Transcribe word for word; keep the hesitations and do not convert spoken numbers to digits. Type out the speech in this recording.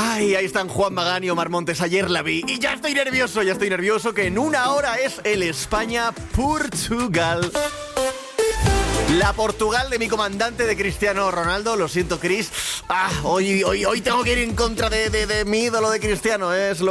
Ay, ahí están Juan Magán y Omar Montes. Ayer la vi y ya estoy nervioso, ya estoy nervioso que en una hora es el España-Portugal. La Portugal de mi comandante, de Cristiano Ronaldo. Lo siento, Cris. Ah, hoy, hoy, hoy tengo que ir en contra de, de, de mi ídolo de Cristiano. Es lo